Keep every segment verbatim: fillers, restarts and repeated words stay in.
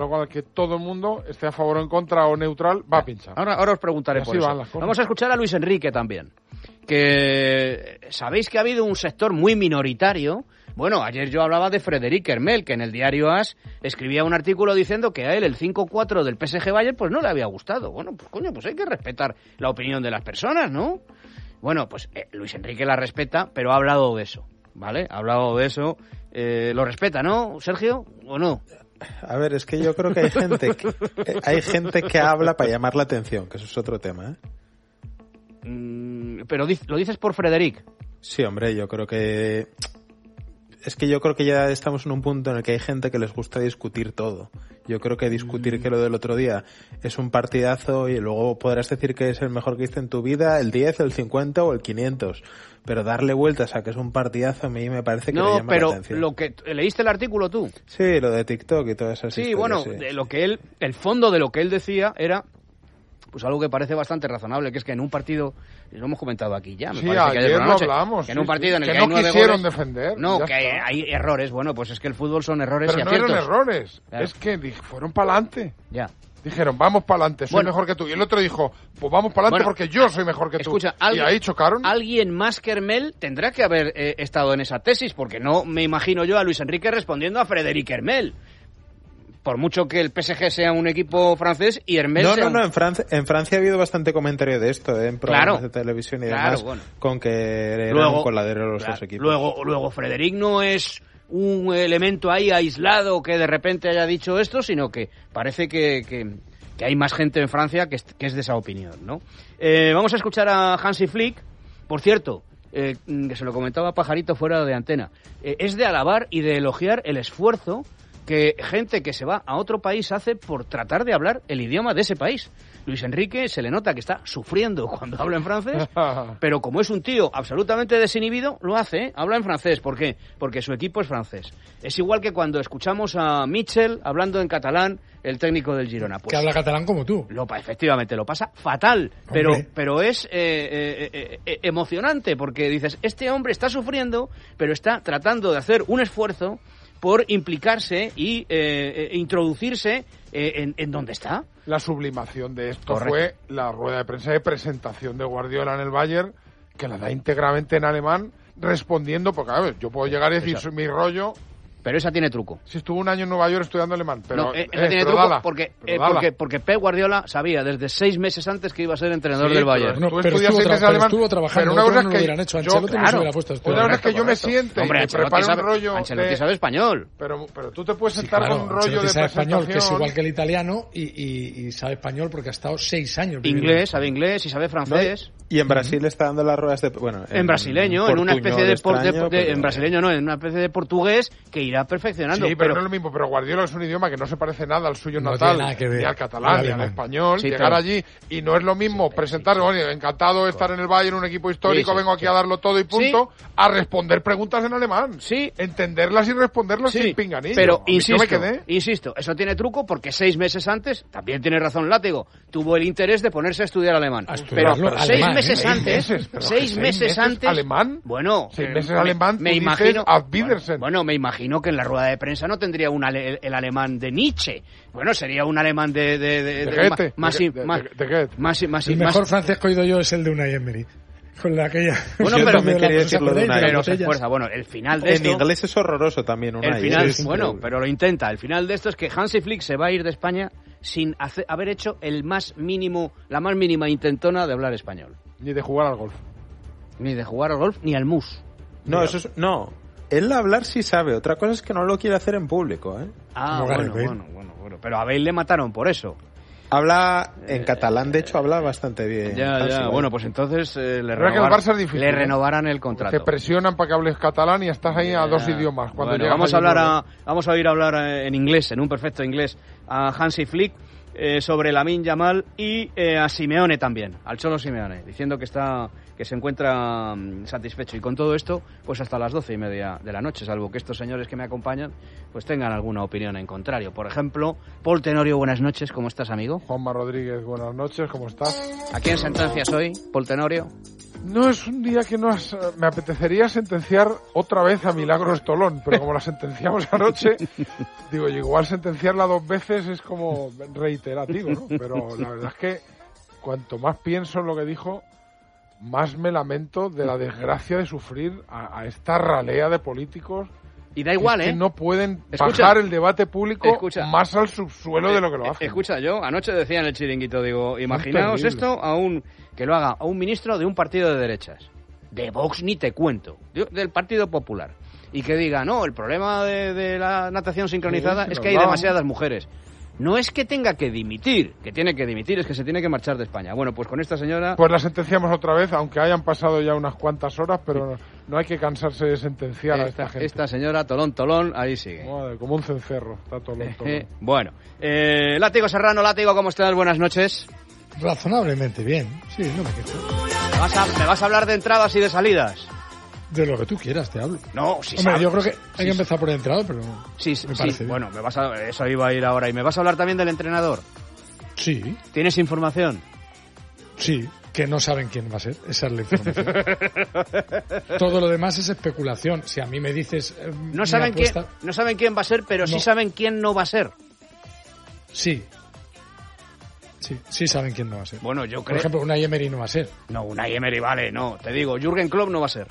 Luego que todo el mundo esté a favor o en contra o neutral, va a pinchar. Ahora, ahora os preguntaré por eso. Vamos a escuchar a Luis Enrique también. Que sabéis que ha habido un sector muy minoritario. Bueno, ayer yo hablaba de Frédéric Hermel, que en el diario AS escribía un artículo diciendo que a él el cinco cuatro del P S G Bayern pues no le había gustado. Bueno, pues coño, pues hay que respetar la opinión de las personas, ¿no? Bueno, pues eh, Luis Enrique la respeta, pero ha hablado de eso, ¿vale? Ha hablado de eso. Eh, ¿Lo respeta, no, Sergio, o no? A ver, es que yo creo que hay gente que, hay gente que habla para llamar la atención, que eso es otro tema, ¿eh? Mm, pero ¿lo dices por Frédéric? Sí, hombre, yo creo que... Es que yo creo que ya estamos en un punto en el que hay gente que les gusta discutir todo. Yo creo que discutir mm. que lo del otro día es un partidazo y luego podrás decir que es el mejor que hiciste en tu vida, el diez, el cincuenta o el quinientos. Pero darle vueltas a que es un partidazo a mí me parece que no, le llama pero la atención. Lo que ¿leíste el artículo tú? Sí, lo de TikTok y todas esas sí, historias. Bueno, sí, bueno, de lo que él, el fondo de lo que él decía era pues algo que parece bastante razonable, que es que en un partido, lo hemos comentado aquí ya, me sí, parece ayer que lo noche, hablamos. Que en un partido sí, en el que, que, no hay nueve quisieron goles, defender. No, que hay, hay errores, bueno, pues es que el fútbol son errores pero y no aciertos. Pero no eran errores, claro. Es que dije, fueron para adelante. Ya. Dijeron, vamos para adelante, soy bueno, mejor que tú. Y el otro dijo, pues vamos para adelante bueno, porque yo soy mejor que escucha, tú. Alguien, y ahí chocaron. Alguien más que Hermel tendrá que haber eh, estado en esa tesis, porque no me imagino yo a Luis Enrique respondiendo a Frédéric Hermel. Por mucho que el P S G sea un equipo francés y Hermel no, sea... No, no, un... no, en Francia, en Francia ha habido bastante comentario de esto, ¿eh? En programas claro, de televisión y claro, demás, bueno. con que eran luego, un coladero los claro, dos equipos. Luego, luego Frédéric no es un elemento ahí aislado que de repente haya dicho esto, sino que parece que, que, que hay más gente en Francia que es, que es de esa opinión, ¿no? Eh, vamos a escuchar a Hansi Flick, por cierto... Eh, que se lo comentaba Pajarito fuera de antena, eh, es de alabar y de elogiar el esfuerzo que gente que se va a otro país hace por tratar de hablar el idioma de ese país. Luis Enrique se le nota que está sufriendo cuando habla en francés, pero como es un tío absolutamente desinhibido, lo hace, ¿eh? Habla en francés. ¿Por qué? Porque su equipo es francés. Es igual que cuando escuchamos a Mitchell hablando en catalán, el técnico del Girona. Pues, que habla catalán como tú. Lo, efectivamente, lo pasa fatal, pero, pero es eh, eh, eh, emocionante, porque dices, este hombre está sufriendo, pero está tratando de hacer un esfuerzo por implicarse y eh, eh, introducirse eh, en, en donde está. La sublimación de esto Correcto. Fue la rueda de prensa de presentación de Guardiola en el Bayern, que la da íntegramente en alemán, respondiendo, porque a ver, yo puedo llegar a decir Exacto. mi rollo... Pero esa tiene truco. Si estuvo un año en Nueva York estudiando alemán, pero... No, eh, esa eh, tiene pero truco dala, porque, pero eh, porque, porque Pep Guardiola sabía desde seis meses antes que iba a ser entrenador sí, del Bayern. No, pero, estuvo, tra pero alemán, estuvo trabajando, pero una cosa no es que lo hubieran hecho. Yo, Ancelotti claro, no se hubiera puesto esto. Una cosa es que yo me siente Hombre, y me preparo sabe, un rollo... Ancelotti de... sabe español. Pero, pero tú te puedes sí, sentar claro, con un rollo de sabe presentación... español, que es igual que el italiano, y, y, y sabe español porque ha estado seis años. Inglés, sabe inglés y sabe francés. No, y en Brasil uh-huh. está dando las ruedas de... Bueno, en, en brasileño, en una especie de... Por, extraño, de, de pero... En brasileño no, en una especie de portugués que irá perfeccionando. Sí, pero, pero no es lo mismo, pero Guardiola es un idioma que no se parece nada al suyo no natal, ni al catalán, ni al español, sí, llegar pero... allí y no es lo mismo sí, presentar, sí, bueno, encantado de estar en el Bayern, un equipo histórico, sí, sí, vengo aquí sí. a darlo todo y punto, sí. a responder preguntas en alemán, sí, entenderlas y responderlas sí. sin pinganillo. Pero insisto, me quedé. insisto, eso tiene truco porque seis meses antes, también tiene razón Látigo, tuvo el interés de ponerse a estudiar alemán. A pero, pero seis alemán, meses ¿eh? antes, seis meses, seis meses, meses antes, alemán, bueno, seis meses alemán, me imagino, bueno, bueno, me imagino que en la rueda de prensa no tendría un ale, el, el alemán de Nietzsche. Bueno, sería un alemán de... De, de, de, de Goethe. Más, de, más, de, más, de, de más, más, El mejor francés que he oído yo es el de Unai Emery. Con la aquella... Bueno, yo pero también quería decirlo de Unai. Pero se esfuerza. Bueno, el final de en esto... En inglés es horroroso también, Unai. El final, es bueno, pero lo intenta. El final de esto es que Hansi Flick se va a ir de España sin hacer, haber hecho el más mínimo, la más mínima intentona de hablar español. Ni de jugar al golf. Ni de jugar al golf, ni al mus. No, Mira. eso es... No. Él hablar sí sabe, otra cosa es que no lo quiere hacer en público, ¿eh? Ah, bueno, bueno, bueno, bueno. Pero a Bale le mataron por eso. Habla en eh, catalán, de hecho, habla bastante bien. Ya, ya, ¿eh? Bueno, pues entonces eh, le, renovar, que el Barça es difícil, le renovarán el contrato. Te presionan para que hables catalán y estás ahí ya, a dos idiomas. Cuando bueno, vamos a hablar a, vamos a oír hablar en inglés, en un perfecto inglés, a Hansi Flick eh, sobre Lamine Yamal y eh, a Simeone también, al Cholo Simeone, diciendo que está que se encuentra um, satisfecho. Y con todo esto, pues hasta las doce y media de la noche, salvo que estos señores que me acompañan pues tengan alguna opinión en contrario. Por ejemplo, Paul Tenorio, buenas noches, ¿cómo estás, amigo? Juanma Rodríguez, buenas noches, ¿cómo estás? ¿A quién sentencias hoy, Paul Tenorio? No es un día que nos me apetecería sentenciar otra vez a Milagros Tolón, pero como la sentenciamos anoche, digo, igual sentenciarla dos veces es como reiterativo, ¿no? Pero la verdad es que cuanto más pienso en lo que dijo, más me lamento de la desgracia de sufrir a, a esta ralea de políticos. Y da igual, es ¿eh? Que no pueden Escucha, bajar el debate público escucha, más al subsuelo eh, de lo que lo hacen. Escucha, yo anoche decía en el chiringuito, digo, imaginaos esto a un que lo haga a un ministro de un partido de derechas. De Vox ni te cuento, de, del Partido Popular. Y que diga, no, el problema de, de la natación sincronizada sí, es que hay demasiadas mujeres. No es que tenga que dimitir, que tiene que dimitir, es que se tiene que marchar de España. Bueno, pues con esta señora... Pues la sentenciamos otra vez, aunque hayan pasado ya unas cuantas horas, pero no hay que cansarse de sentenciar esta, a esta gente. Esta señora, Tolón, Tolón, ahí sigue. Madre, como un cencerro, está Tolón, Tolón. Bueno, eh, Látigo Serrano, Látigo, ¿cómo estás? Buenas noches. Razonablemente bien, sí, no me quejo. ¿Me vas a, me vas a hablar de entradas y de salidas? De lo que tú quieras, te hablo. No, si Hombre, sabes, yo creo que hay sí, que empezar por el entrado, pero sí, me sí, parece bien. Bueno, me vas a, eso iba a ir ahora. ¿Y me vas a hablar también del entrenador? Sí. ¿Tienes información? Sí, que no saben quién va a ser. Esa es la información. Todo lo demás es especulación. Si a mí me dices... Eh, no, saben apuesta... quién, no saben quién va a ser, pero no. sí saben quién no va a ser. Sí. Sí, sí saben quién no va a ser. Bueno, yo creo... Por ejemplo, Unai Emery no va a ser. No, Unai Emery, vale, no. Te digo, Jürgen Klopp no va a ser.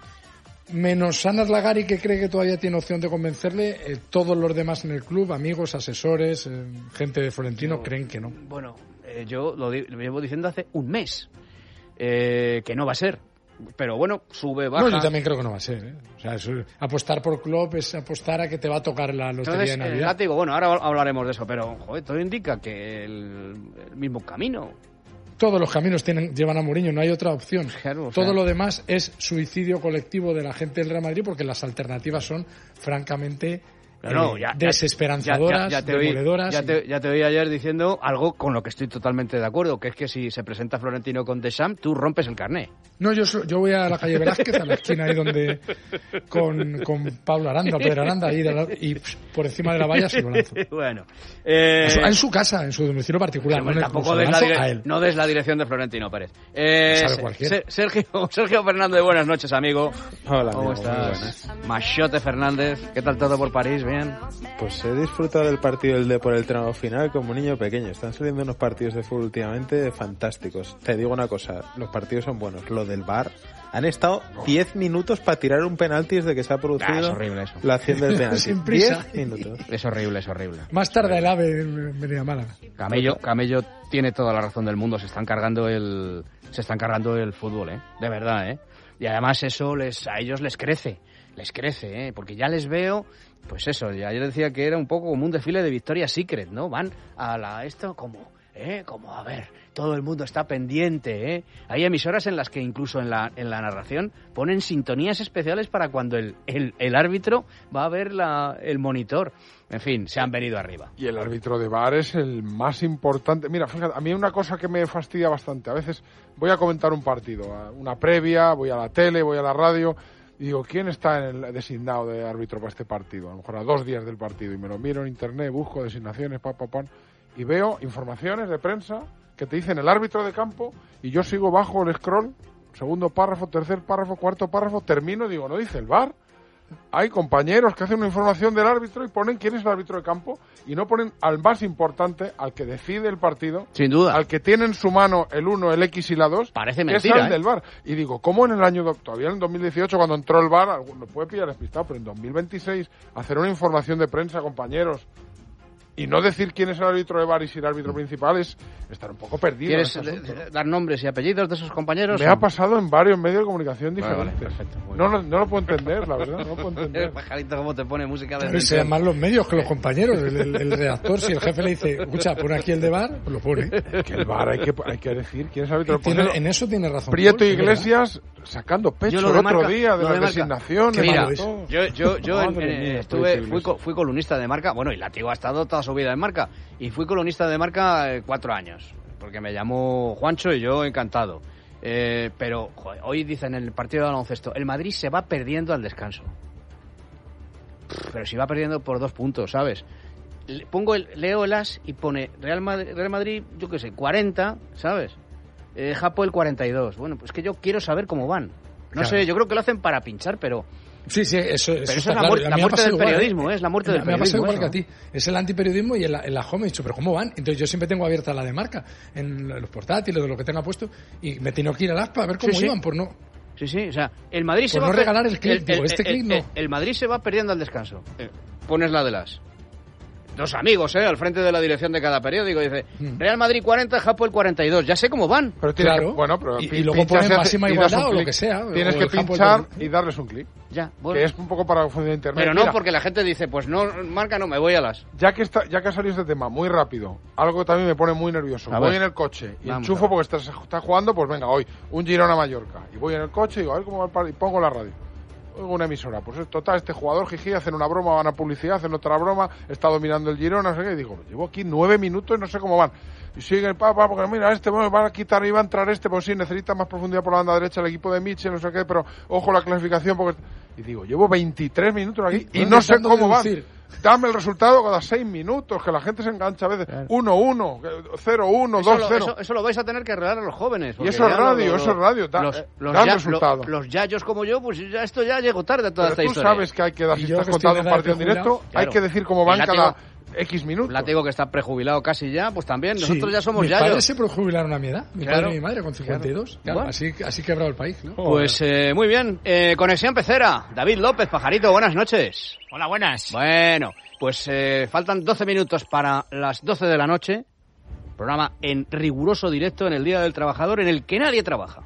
Menos Sanas Lagari, que cree que todavía tiene opción de convencerle, eh, todos los demás en el club, amigos, asesores, eh, gente de Florentino, yo, creen que no. Bueno, eh, yo lo, di- lo llevo diciendo hace un mes, eh, que no va a ser. Pero bueno, sube, baja. No, yo también creo que no va a ser. ¿eh? O sea, eso, apostar por club es apostar a que te va a tocar la lotería Entonces, de Navidad. Eh, látigo, bueno, ahora hablaremos de eso, pero joder, todo indica que el, el mismo camino. Todos los caminos tienen, llevan a Mourinho, no hay otra opción. Claro, o Todo sea, lo demás es suicidio colectivo de la gente del Real Madrid porque las alternativas son francamente no, no, eh, ya, desesperanzadoras, ya, ya, ya te oí, demoledoras. Ya, y... te, ya te oí ayer diciendo algo con lo que estoy totalmente de acuerdo, que es que si se presenta Florentino con Deschamps, tú rompes el carné. No, yo, yo voy a la calle Velázquez, a la esquina ahí donde con, con Pablo Aranda, Pedro Aranda, ahí de la, y pff, por encima de la valla se lo lanzo. Bueno, eh, en, su, en su casa, en su domicilio particular. Bueno, no, tampoco des la dire- a él. no des la dirección de Florentino Pérez. Eh, Sabe cualquiera. Sergio, Sergio Fernández, buenas noches, amigo. Hola, ¿Cómo amigo, estás? Machote Fernández, ¿qué tal todo por París? ¿Bien? Pues he disfrutado del partido del Depor el tramo final como un niño pequeño. Están saliendo unos partidos de fútbol últimamente fantásticos. Te digo una cosa, los partidos son buenos. Lo del V A R, han estado diez minutos para tirar un penalti desde que se ha producido ah, es horrible eso. la acción del penalti. Sin prisa. diez minutos. Es horrible, es horrible. Más tarde el AVE venía a Málaga. Camello, Camello tiene toda la razón del mundo. Se están cargando el, se están cargando el fútbol, ¿eh? De verdad, ¿eh? Y además eso les, a ellos les crece, les crece, ¿eh? Porque ya les veo, pues eso. Ya yo decía que era un poco como un desfile de Victoria's Secret, ¿no? Van a la esto como, ¿eh? Como a ver, todo el mundo está pendiente, ¿eh? Hay emisoras en las que incluso en la, en la narración ponen sintonías especiales para cuando el, el, el árbitro va a ver la, el monitor. En fin, se han venido arriba. Y el árbitro de V A R es el más importante. Mira, fíjate, a mí una cosa que me fastidia bastante. A veces voy a comentar un partido, una previa, voy a la tele, voy a la radio y digo, ¿quién está en el designado de árbitro para este partido? A lo mejor a dos días del partido. Y me lo miro en internet, busco designaciones, pa, pa, pa, y veo informaciones de prensa que te dicen el árbitro de campo y yo sigo bajo el scroll, segundo párrafo, tercer párrafo, cuarto párrafo, termino y digo, ¿no dice el V A R? Hay compañeros que hacen una información del árbitro y ponen quién es el árbitro de campo y no ponen al más importante, al que decide el partido, sin duda, al que tiene en su mano el uno, el X y la dos, parece que mentira, es el ¿eh? del V A R. Y digo, ¿cómo en el año, todavía en dos mil dieciocho, cuando entró el V A R, alguno puede pillar despistado, pero en dos mil veintiséis hacer una información de prensa, compañeros, y no decir quién es el árbitro de V A R y si el árbitro principal es estar un poco perdido. ¿Quieres en este de, de, dar nombres y apellidos de esos compañeros? Me ha pasado en varios medios de comunicación diferentes. Vale, vale, perfecto, no, no, no lo puedo entender, la verdad, no lo puedo entender. El pajarito cómo te pone música de... Pero sean más los medios que los compañeros. El, el, el redactor, si el jefe le dice, escucha, pon aquí el de V A R, pues lo pone. Que el V A R hay que, hay que decir quién es el árbitro. Tiene, en eso tiene razón. Prieto Paul, Iglesias sacando pecho el otro marca, día de las la designación. Mira, yo, yo, yo en, en, mía, estuve, fui, fui columnista de Marca, bueno, y Látigo ha estado toda su vida en Marca, y fui columnista de Marca eh, cuatro años, porque me llamó Juancho y yo encantado. Eh, pero joder, hoy dicen en el partido de baloncesto, el Madrid se va perdiendo al descanso. Pero si va perdiendo por dos puntos, ¿sabes? Le pongo el, leo el as y pone Real Madrid, Real Madrid, yo qué sé, cuarenta, ¿sabes? eh, Hapoel cuarenta y dos. Bueno, pues que yo quiero saber cómo van. No Claro. sé, yo creo que lo hacen para pinchar, pero... Sí, sí, eso, eso, Pero eso está es la, claro. muerte, A la mí me ha muerte del pasado igual, periodismo, ¿eh? ¿eh? Es la muerte Me- del Me ha pasado periodismo. igual que a eso. ti. Es el antiperiodismo y en la, en la home he dicho, pero ¿cómo van? Entonces yo siempre tengo abierta la de marca en los portátiles, de lo que tenga puesto, y me tengo que ir al aspa a ver cómo Sí, sí. iban, por no... Sí, sí, o sea, el Madrid se Por va... no per- regalar el clip, digo, este clip no. El, el Madrid se va perdiendo al descanso. Eh, pones la de las... Dos amigos, ¿eh? Al frente de la dirección de cada periódico. Dice, Mm. Real Madrid cuarenta, Hapoel cuarenta y dos. Ya sé cómo van. Pero tienes Claro. que, bueno, pero Y- pi- y luego pinchas ponen y hace- máxima y das igualdad un o lo clic. que sea, Tienes o que el campo pinchar del- y darles un clic. Ya, bueno. Que es un poco para función de internet. Pero no, Mira, porque la gente dice, pues no, marca no, me voy a las... Ya que está, ya que ha salido este tema muy rápido, algo que también me pone muy nervioso. A Voy ver. en el coche y Vamos a enchufo ver. porque estás, estás jugando, pues venga, hoy, un Girona Mallorca. Y voy en el coche y digo, a ver cómo va el partido. Y pongo la radio. Oigo una emisora. Pues es total, este jugador Gigi hacen una broma, van a publicidad, hacen otra broma, está dominando el Girona, no sé qué. Y digo, llevo aquí nueve minutos y no sé cómo van. Y siguen, pa, pa, porque mira, este, bueno, van a quitar y va a entrar este, pues sí, necesita más profundidad por la banda derecha el equipo de Mitchell, no sé qué, pero ojo la clasificación, porque... Y digo, llevo veintitrés minutos aquí y No no sé intentando cómo van. deducir. Dame el resultado cada seis minutos, que la gente se engancha a veces. uno uno, cero uno, Eso dos lo, cero. eso, eso lo vais a tener que arreglar a los jóvenes. Y porque eso es ya lo- radio, lo- eso es radio. Da, los, eh, los da el ya- resultado. lo- los yayos como yo, pues ya esto ya llego tarde a toda Pero esta tú historia. sabes que hay que dar, Y si yo estás que estoy contando en un edad partido en de directo, jubilado, hay claro. que decir cómo van El cada látigo- X minutos. Látigo que está prejubilado casi ya, pues también. Nosotros Sí. ya somos Mis yayos. padres se prejubilaron a mi edad, mi Claro. padre y mi madre con cincuenta y dos. Claro, Bueno. así, así quebrado el país, ¿no? Pues eh, muy bien. Eh, Conexión Pecera. David López, Pajarito, buenas noches. Hola, buenas. Bueno, pues eh, faltan doce minutos para las doce de la noche. Programa en riguroso directo en el Día del Trabajador, en el que nadie trabaja.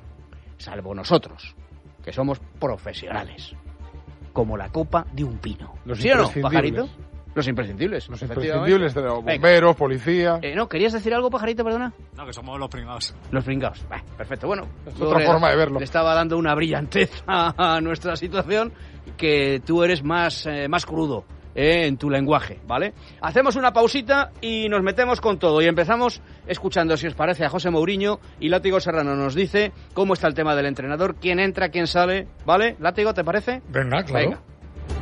Salvo nosotros, que somos profesionales. Como la copa de un pino. Los ¿Sí o no, imprescindibles. Pajarito? Los imprescindibles. Los efectivamente. imprescindibles de los Venga. bomberos, policía. Eh, no, ¿querías decir algo, Pajarito, perdona? No, que somos los pringados. Los pringados. Bah, perfecto, bueno. Es yo otra le- forma de verlo. Le estaba dando una brillantez a, a nuestra situación, que tú eres más, eh, más crudo eh, en tu lenguaje, ¿vale? Hacemos una pausita y nos metemos con todo. Y empezamos escuchando, si os parece, a José Mourinho, y Látigo Serrano nos dice cómo está el tema del entrenador, quién entra, quién sale, ¿vale? Látigo, ¿te parece? Venga, claro. Venga.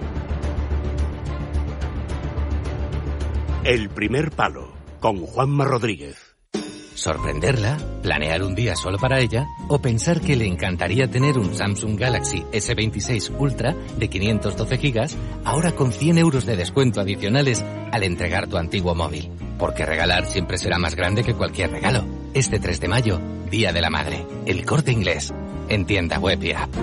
El primer palo, con Juanma Rodríguez. Sorprenderla, planear un día solo para ella o pensar que le encantaría tener un Samsung Galaxy ese veintiséis Ultra de quinientos doce gigas, ahora con cien euros de descuento adicionales al entregar tu antiguo móvil. Porque regalar siempre será más grande que cualquier regalo. Este tres de mayo, Día de la Madre. El Corte Inglés. En tienda web y app.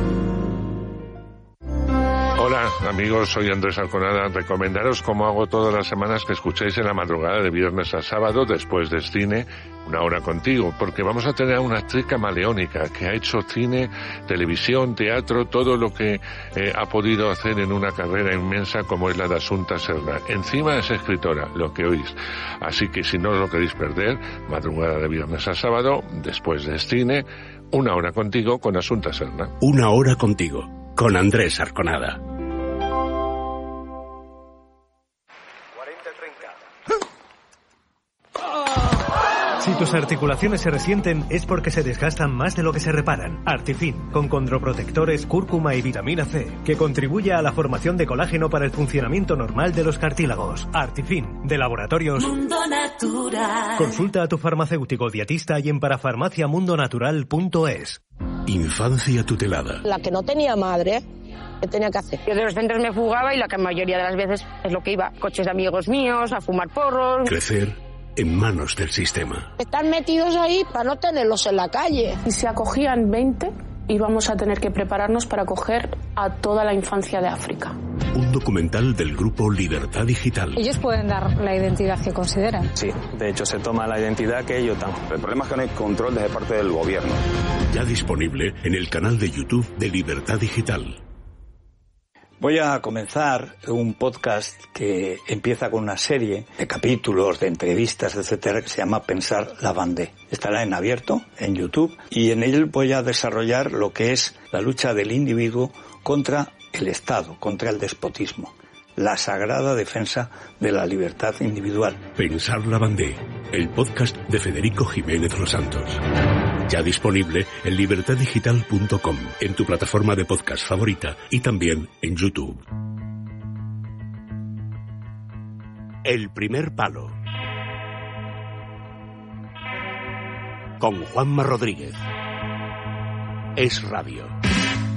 Hola amigos, soy Andrés Arconada. Recomendaros, como hago todas las semanas, que escuchéis en la madrugada de viernes a sábado, después del cine, Una Hora Contigo, porque vamos a tener a una actriz camaleónica que ha hecho cine, televisión, teatro, todo lo que eh, ha podido hacer en una carrera inmensa como es la de Asunta Serna. Encima es escritora, lo que oís. Así que si no os lo queréis perder, madrugada de viernes a sábado, después del cine, Una Hora Contigo con Asunta Serna. Una Hora Contigo, con Andrés Arconada. Si tus articulaciones se resienten es porque se desgastan más de lo que se reparan. Artifin, con condroprotectores, cúrcuma y vitamina C, que contribuye a la formación de colágeno para el funcionamiento normal de los cartílagos. Artifin, de Laboratorios Mundo Natural. Consulta a tu farmacéutico dietista y en parafarmaciamundonatural punto es. Infancia tutelada. La que no tenía madre, ¿qué tenía que hacer? Yo de los centros me fugaba y la que mayoría de las veces es lo que iba. Coches de amigos míos, a fumar porros. Crecer en manos del sistema. Están metidos ahí para no tenerlos en la calle. Si se acogían veinte, íbamos a tener que prepararnos para acoger a toda la infancia de África. Un documental del grupo Libertad Digital. Ellos pueden dar la identidad que consideran. Sí, de hecho se toma la identidad que ellos dan. El problema es que no hay control desde parte del gobierno. Ya disponible en el canal de YouTube de Libertad Digital. Voy a comenzar un podcast que empieza con una serie de capítulos, de entrevistas, etcétera, que se llama Pensar la Vendée. Estará en abierto, en YouTube, y en él voy a desarrollar lo que es la lucha del individuo contra el Estado, contra el despotismo. La sagrada defensa de la libertad individual. Pensar la Vendée, el podcast de Federico Jiménez Los Santos. Ya disponible en libertad digital punto com, en tu plataforma de podcast favorita y también en YouTube. El primer palo. con Juanma Rodríguez. Es Radio.